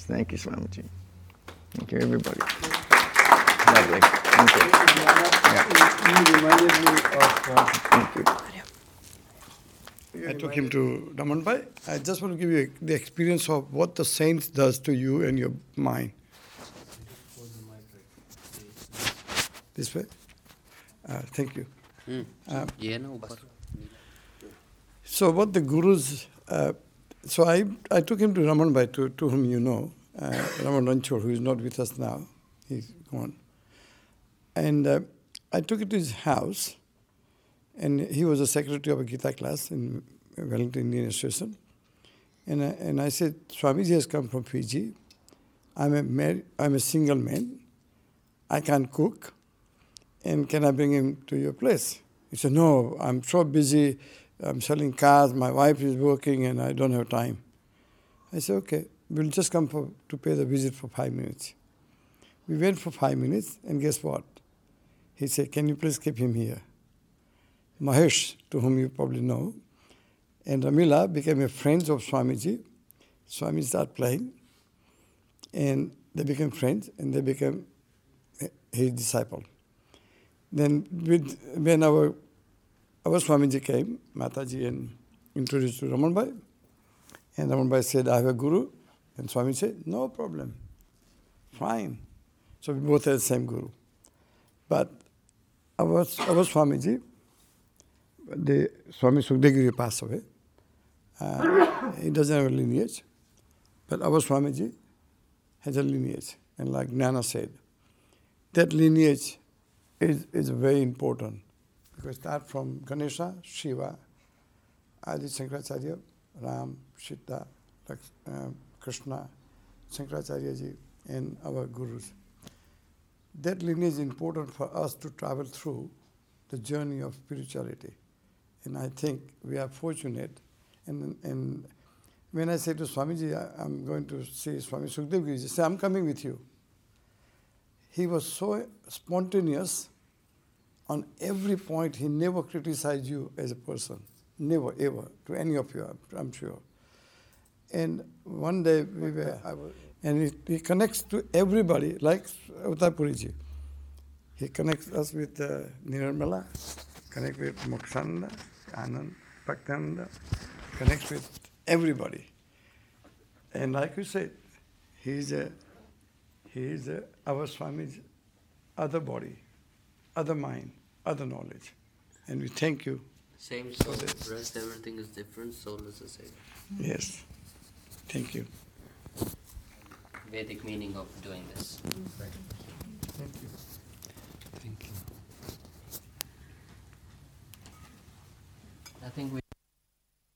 Thank you, Swamiji. Thank you, everybody. Lovely. Thank you. You reminded me of. Thank you. I took him to Ramanbai. I just want to give you the experience of what the saints does to you and your mind. This way? Thank you. So what the gurus, so I took him to Ramanbai, to whom you know, Raman Ranchor, who is not with us now. He's gone. And I took him to his house, and he was a secretary of a Gita class in Wellington Indian Association. And I said, Swamiji has come from Fiji. I'm a single man. I can't cook. And can I bring him to your place? He said, no, I'm so busy. I'm selling cars. My wife is working and I don't have time. I said, okay, we'll just come to pay the visit for 5 minutes. We went for 5 minutes, and guess what? He said, can you please keep him here? Mahesh, to whom you probably know, and Ramila became a friend of Swamiji. Swamiji started playing, and they became friends, and they became his disciple. Then when our Swamiji came, Mataji, and introduced to Ramanbai, and Ramanbai said, I have a guru, and Swami said, no problem, fine. So we both had the same guru. But our Swamiji, the Swami Sukhdegiri passed away. He doesn't have a lineage, but our Swamiji has a lineage. And like Jnana said, that lineage is very important, because start from Ganesha, Shiva, Adi Shankaracharya, Ram, Sita, Krishna, Shankaracharya ji, and our gurus. That lineage is important for us to travel through the journey of spirituality. And I think we are fortunate. And when I say to Swamiji, I'm going to see Swami Sukdev Giri, he said, I'm coming with you. He was so spontaneous on every point. He never criticized you as a person. Never, ever, to any of you, I'm sure. And one day and he connects to everybody, like Avatar Puriji. He connects us with Nirmala, connects with Mokshananda, Anand, Bhaktananda, connects with everybody. And like you said, he is our Swami's other body, other mind, other knowledge. And we thank you. Same soul, rest, everything is different, soul is the same. Yes. Thank you. Vedic meaning of doing this. Thank you. Thank you. I think we